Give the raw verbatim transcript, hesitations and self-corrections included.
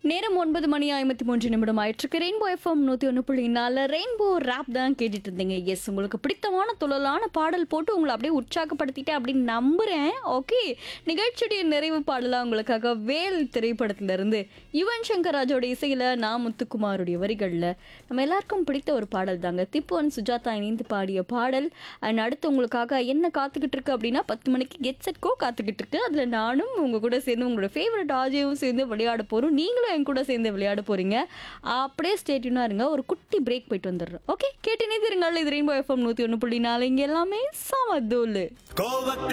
நேரம் ஒன்பது மணி ஐம்பத்தி மூன்று நிமிடம் ஆயிட்டிருக்கு. ரெயின்போ எஃப்எம் நூற்றி ஒன்று புள்ளி நாலு ரெயின்போ ரேப் தான் கேட்டுட்டு இருந்தீங்க. எஸ், உங்களுக்கு பிடித்தமான துள்ளலான பாடல் போட்டு உங்களை அப்படியே உற்சாகப்படுத்திட்டேன் அப்படின்னு நம்புகிறேன். ஓகே, நிகழ்ச்சியுடைய நிறைவு பாடலாக உங்களுக்காக வேல் திரைப்படத்திலிருந்து யுவன் சங்கர் ராஜோட இசையில் நான் முத்துக்குமாருடைய வரிகளில் நம்ம எல்லாருக்கும் பிடித்த ஒரு பாடல் தாங்க. திப்பு அண்ட் சுஜாதா இணைந்து பாடிய பாடல். அண்ட் அடுத்து உங்களுக்காக என்ன காத்துக்கிட்டு இருக்கு அப்படின்னா பத்து மணிக்கு கெட் செட் கோ காத்துக்கிட்டு இருக்கு. அதில் நானும் உங்கள் கூட சேர்ந்து உங்களோட ஃபேவரட் ஆஜியும் சேர்ந்து விளையாட போகிறோம். நீங்களும் என் கூட சேர்ந்து விளையாட போறீங்க. அப்படியே ஸ்டேட்யூனா இருங்க. ஒரு குட்டி பிரேக் போயிட்டு வந்துடுறோம். ஓகே, கேட்டு நிறுத்திருங்கள். இது ரெயின்போ எஃப்எம் நூற்றி ஒன்று புள்ளி நாலு. இங்கே எல்லாமே சமதூள்.